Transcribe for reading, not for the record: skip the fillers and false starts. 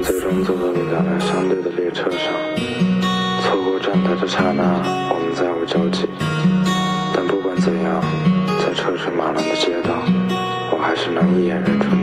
们最终坐到了两辆相对的列车上，错过站台的刹那，我们再无交集。但不管怎样，在车水马龙的街道，我还是能一眼认出你。